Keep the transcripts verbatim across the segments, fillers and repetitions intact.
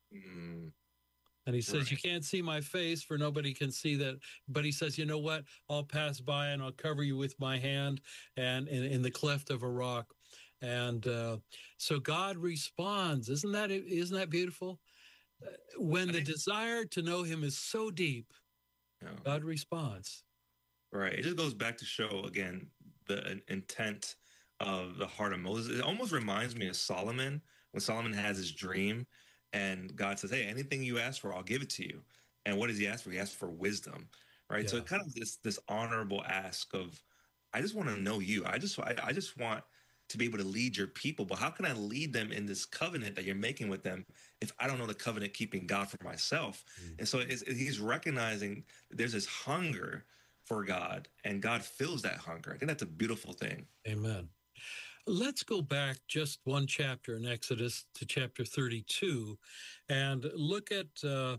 Mm, And he says, you right. can't see my face, for nobody can see that. But he says, you know what? I'll pass by and I'll cover you with my hand and in, in the cleft of a rock. And uh, so God responds. Isn't that isn't that beautiful? When I the think, desire to know him is so deep, you know, God responds. right. It just goes back to show again the intent of the heart of Moses. It almost reminds me of Solomon when Solomon has his dream and God says, "Hey, anything you ask for, I'll give it to you." And what does he ask for? He asks for wisdom, right? So it Yeah. kind of this this honorable ask of, I just want to know you. I just I, I just want to be able to lead your people, but how can I lead them in this covenant that you're making with them if I don't know the covenant keeping God for myself? Mm. And so it's, he's recognizing that there's this hunger for God, and God fills that hunger. I think that's a beautiful thing. Amen. Let's go back just one chapter in Exodus to chapter thirty-two and look at uh,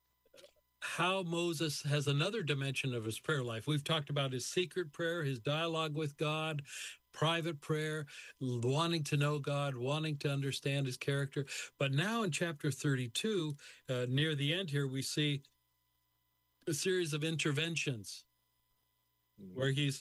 how Moses has another dimension of his prayer life. We've talked about his secret prayer, his dialogue with God, private prayer, wanting to know God, wanting to understand his character. But now in chapter thirty-two, uh, near the end here, we see a series of interventions Mm. where he's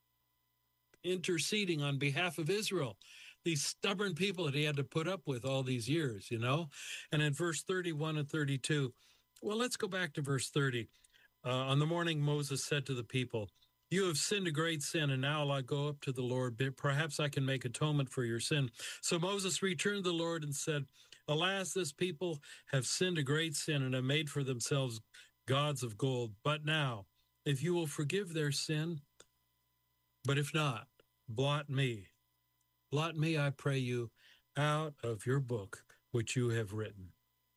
interceding on behalf of Israel, these stubborn people that he had to put up with all these years, you know? And in verse thirty-one and thirty-two, well, let's go back to verse thirty. Uh, on the morning, Moses said to the people, you have sinned a great sin, and now I'll go up to the Lord. But perhaps I can make atonement for your sin. So Moses returned to the Lord and said, alas, this people have sinned a great sin and have made for themselves gods of gold. But now, if you will forgive their sin, but if not, blot me. Blot me, I pray you, out of your book which you have written.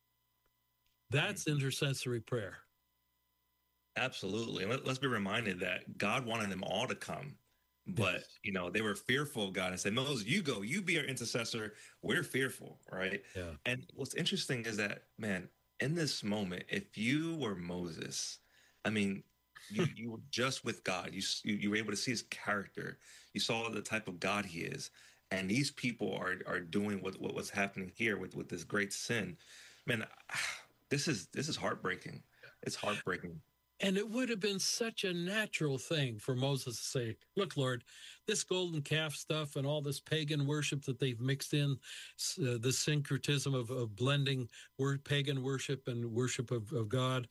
Mm. That's intercessory prayer. Absolutely. And let, let's be reminded that God wanted them all to come, but Yes. you know they were fearful of God and said, "Moses, you go, you be our intercessor. We're fearful, right?" Yeah. And what's interesting is that, man, in this moment, if you were Moses, I mean, you you were just with God. You s- you, you were able to see His character. You saw the type of God He is, and these people are are doing what what was happening here with with this great sin. Man, this is this is heartbreaking. It's heartbreaking. And it would have been such a natural thing for Moses to say, look, Lord, this golden calf stuff and all this pagan worship that they've mixed in, uh, the syncretism of, of blending word, pagan worship and worship of, of God.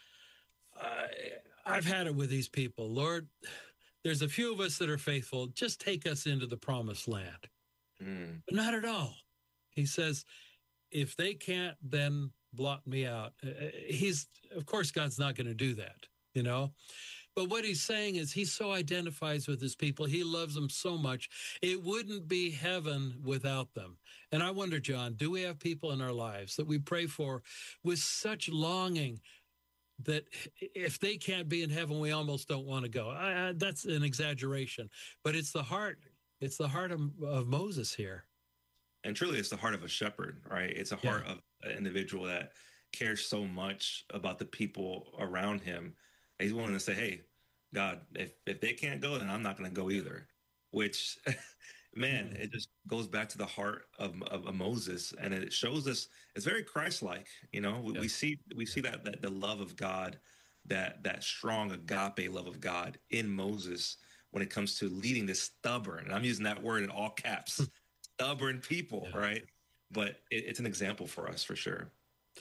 I, I've had it with these people. Lord, there's a few of us that are faithful. Just take us into the promised land. Mm. But not at all. He says, if they can't, then blot me out. Uh, He's, of course, God's not going to do that, you know? But what he's saying is he so identifies with his people. He loves them so much. It wouldn't be heaven without them. And I wonder, John, do we have people in our lives that we pray for with such longing that if they can't be in heaven, we almost don't want to go? I, I, that's an exaggeration, but it's the heart. It's the heart of, of Moses here. And truly, it's the heart of a shepherd, right? It's a Yeah. heart of an individual that cares so much about the people around him. He's willing to say, "Hey, God, if if they can't go, then I'm not going to go Yeah. either." Which, man, Mhm. it just goes back to the heart of, of, of Moses, and it shows us it's very Christ-like. You know, we, we Yeah. see we see Yeah. that that the love of God, that that strong agape love of God in Moses when it comes to leading this stubborn, and I'm using that word in all caps, stubborn people, Yeah. right? But it, it's an example for us for sure.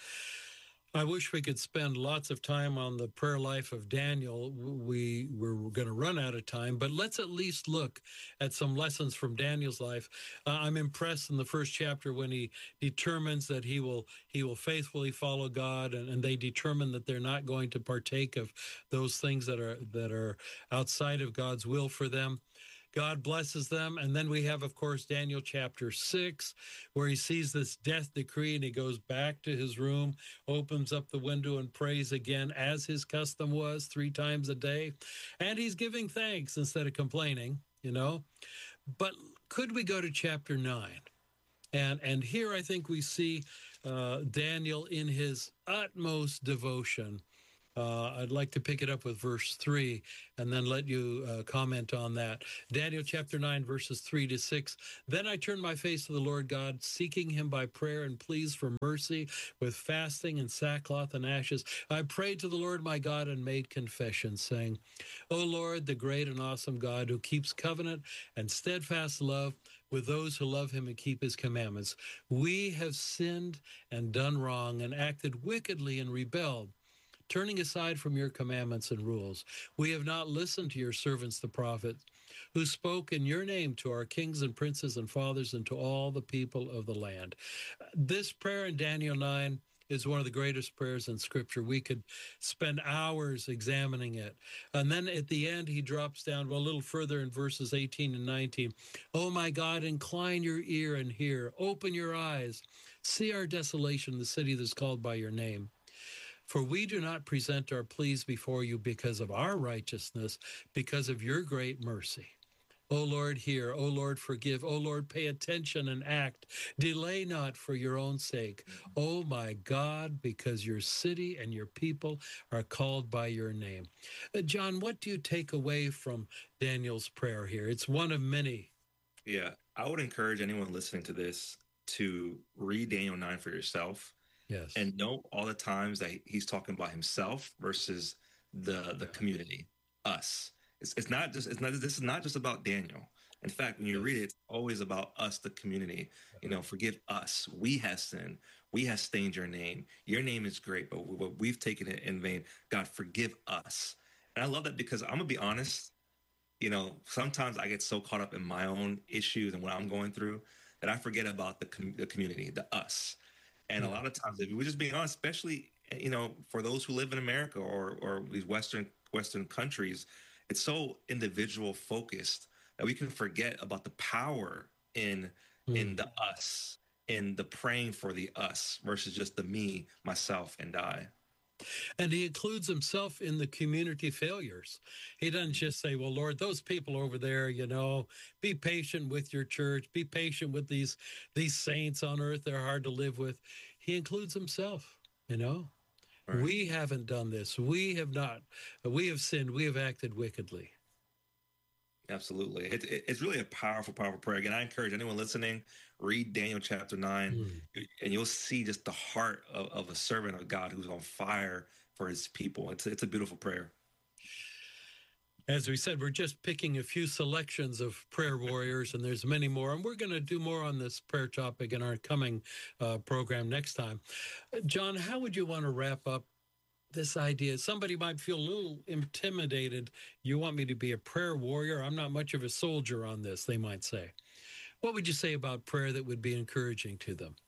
I wish we could spend lots of time on the prayer life of Daniel. We were going to run out of time, but let's at least look at some lessons from Daniel's life. Uh, I'm impressed in the first chapter when he determines that he will he will faithfully follow God, and, and they determine that they're not going to partake of those things that are that are outside of God's will for them. God blesses them. And then we have, of course, Daniel chapter six, where he sees this death decree and he goes back to his room, opens up the window and prays again, as his custom was, three times a day. And he's giving thanks instead of complaining, you know. But could we go to chapter nine? And, and here I think we see uh, Daniel in his utmost devotion. Uh, I'd like to pick it up with verse three and then let you uh, comment on that. Daniel chapter nine, verses three to six. Then I turned my face to the Lord God, seeking him by prayer and pleas for mercy with fasting and sackcloth and ashes. I prayed to the Lord my God and made confession, saying, O Lord, the great and awesome God who keeps covenant and steadfast love with those who love him and keep his commandments. We have sinned and done wrong and acted wickedly and rebelled, turning aside from your commandments and rules. We have not listened to your servants, the prophets, who spoke in your name to our kings and princes and fathers and to all the people of the land. This prayer in Daniel nine is one of the greatest prayers in Scripture. We could spend hours examining it. And then at the end, he drops down well, a little further in verses eighteen and nineteen. Oh, my God, incline your ear and hear. Open your eyes. See our desolation, the city that's called by your name. For we do not present our pleas before you because of our righteousness, because of your great mercy. O Lord, hear. O Lord, forgive. O Lord, pay attention and act. Delay not for your own sake. O my God, because your city and your people are called by your name. Uh, John, what do you take away from Daniel's prayer here? It's one of many. Yeah, I would encourage anyone listening to this to read Daniel nine for yourself. Yes. And note all the times that he's talking about himself versus the the community, us. It's, it's not just it's not this is not just about Daniel. In fact, when you read it, it's always about us, the community. You know, forgive us. We have sinned. We have stained your name. Your name is great, but, we, but we've taken it in vain. God, forgive us. And I love that because I'm gonna be honest. You know, sometimes I get so caught up in my own issues and what I'm going through that I forget about the com- the community, the us. And a lot of times, if we're just being honest, especially you know, for those who live in America or or these Western Western countries, it's so individual focused that we can forget about the power in mm. in the us, in the praying for the us versus just the me, myself, and I. And he includes himself in the community failures. He doesn't just say, well, Lord, those people over there, you know, be patient with your church, be patient with these these saints on earth. They're hard to live with. He includes himself, you know. Right. We haven't done this. We have not. We have sinned. We have acted wickedly. Absolutely. It, it, it's really a powerful, powerful prayer. Again, I encourage anyone listening, read Daniel chapter nine, mm. and you'll see just the heart of, of a servant of God who's on fire for his people. It's, it's a beautiful prayer. As we said, we're just picking a few selections of prayer warriors, and there's many more. And we're going to do more on this prayer topic in our coming uh, program next time. John, how would you want to wrap up this idea? Somebody might feel a little intimidated. You want me to be a prayer warrior? I'm not much of a soldier on this, they might say. What would you say about prayer that would be encouraging to them?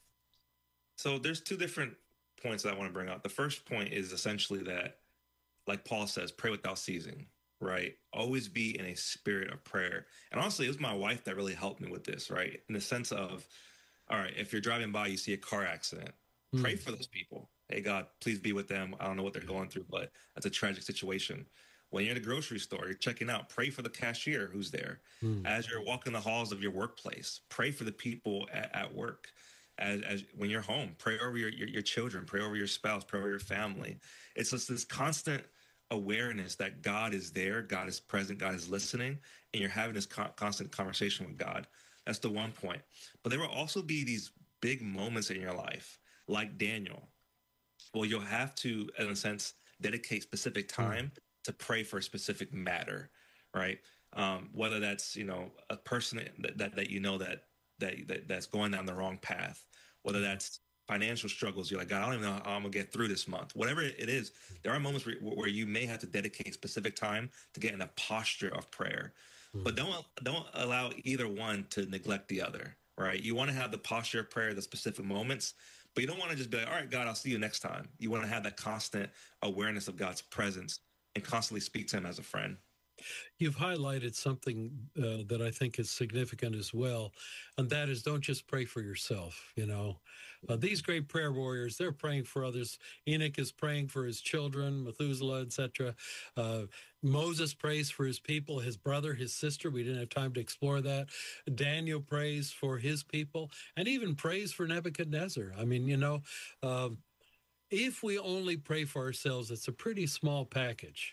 So there's two different points that I want to bring out. The first point is essentially that, like Paul says, pray without ceasing, right? Always be in a spirit of prayer. And honestly, it was my wife that really helped me with this, right? In the sense of, all right, if you're driving by, you see a car accident, mm. pray for those people. Hey, God, please be with them. I don't know what they're going through, but that's a tragic situation. When you're in the grocery store, you're checking out, pray for the cashier who's there. Mm. As you're walking the halls of your workplace, pray for the people at, at work. As, as when you're home, pray over your, your, your children, pray over your spouse, pray over your family. It's just this constant awareness that God is there, God is present, God is listening, and you're having this co- constant conversation with God. That's the one point. But there will also be these big moments in your life, like Daniel. Well, you'll have to, in a sense, dedicate specific time mm. to pray for a specific matter, right? Um, whether that's, you know, a person that, that, that you know that, that that that's going down the wrong path, whether that's financial struggles. You're like, God, I don't even know how I'm going to get through this month. Whatever it is, there are moments where, where you may have to dedicate specific time to get in a posture of prayer. Mm. But don't don't allow either one to neglect the other, right? You want to have the posture of prayer, the specific moments, but you don't want to just be like, all right, God, I'll see you next time. You want to have that constant awareness of God's presence and constantly speak to him as a friend. You've highlighted something uh, that I think is significant as well, and that is don't just pray for yourself. You know, uh, these great prayer warriors, they're praying for others. Enoch is praying for his children, Methuselah, et cetera. Uh, Moses prays for his people, his brother, his sister. We didn't have time to explore that. Daniel prays for his people and even prays for Nebuchadnezzar. I mean, you know, uh, if we only pray for ourselves, it's a pretty small package.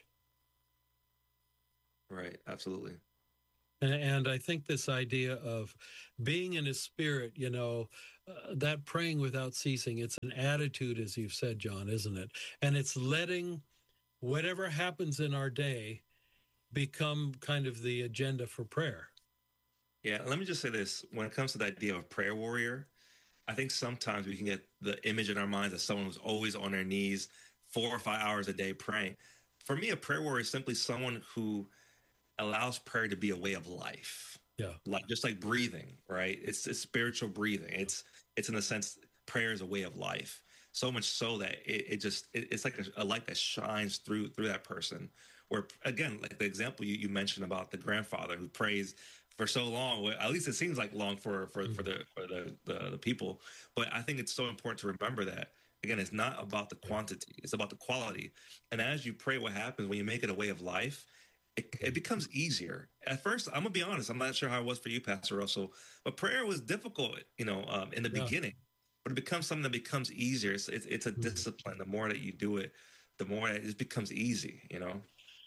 Right. Absolutely. And, and I think this idea of being in his spirit, you know, uh, that praying without ceasing, it's an attitude, as you've said, John, isn't it? And it's letting whatever happens in our day become kind of the agenda for prayer. Yeah. Let me just say this. When it comes to the idea of prayer warrior, I think sometimes we can get the image in our minds of someone who's always on their knees four or five hours a day praying. For me, a prayer warrior is simply someone who allows prayer to be a way of life. Yeah. Like just like breathing, right? It's, it's spiritual breathing. It's it's in a sense, prayer is a way of life. So much so that it, it just it, it's like a, a light that shines through through that person. Or again, like the example you, you mentioned about the grandfather who prays for so long. Well, at least it seems like long for for, mm-hmm. for the for the, the the people. But I think it's so important to remember that. Again, it's not about the quantity; it's about the quality. And as you pray, what happens when you make it a way of life? It, it becomes easier. At first, I'm gonna be honest. I'm not sure how it was for you, Pastor Russell, but prayer was difficult, you know, um, in the yeah. beginning. But it becomes something that becomes easier. It's, it's, it's a mm-hmm. discipline. The more that you do it, the more that it becomes easy. You know.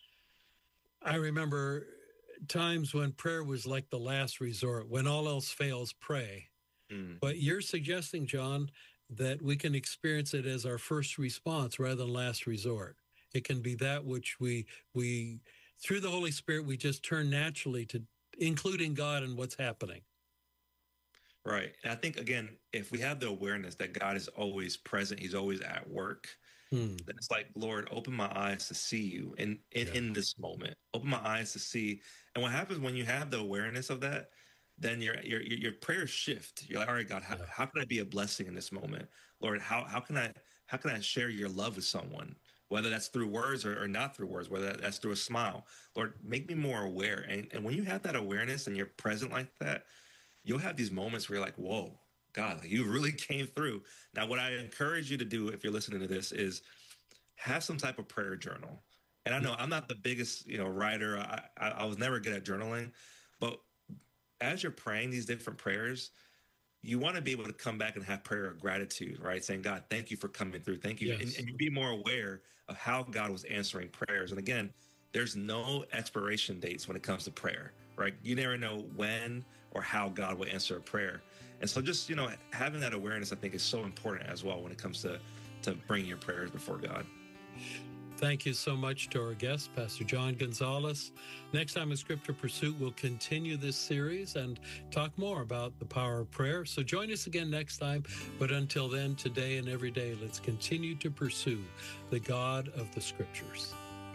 I remember times when prayer was like the last resort. When all else fails, pray. Mm. But you're suggesting, John, that we can experience it as our first response rather than last resort. It can be that which we we. Through the Holy Spirit, we just turn naturally to including God in what's happening. Right. And I think, again, if we have the awareness that God is always present, he's always at work, hmm. then it's like, Lord, open my eyes to see you in, in, yeah. in this moment. Open my eyes to see. And what happens when you have the awareness of that, then your your your prayers shift. You're like, all right, God, how, yeah. how can I be a blessing in this moment? Lord, how how can I how can I share your love with someone? Whether that's through words or, or not through words, whether that's through a smile. Lord, make me more aware. And, and when you have that awareness and you're present like that, you'll have these moments where you're like, whoa, God, you really came through. Now, what I encourage you to do if you're listening to this is have some type of prayer journal. And I know I'm not the biggest, you know, writer. I, I, I was never good at journaling. But as you're praying these different prayers, you want to be able to come back and have prayer of gratitude, right? Saying, God, thank you for coming through. Thank you. Yes. And, and you be more aware of how God was answering prayers. And again, there's no expiration dates when it comes to prayer, right? You never know when or how God will answer a prayer. And so just, you know, having that awareness, I think, is so important as well when it comes to, to bringing your prayers before God. Thank you so much to our guest, Pastor John Gonzalez. Next time in Scripture Pursuit, we'll continue this series and talk more about the power of prayer. So join us again next time. But until then, today and every day, let's continue to pursue the God of the Scriptures.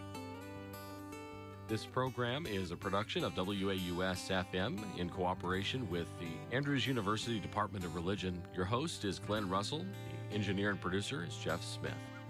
This program is a production of W A U S F M in cooperation with the Andrews University Department of Religion. Your host is Glenn Russell. The engineer and producer is Jeff Smith.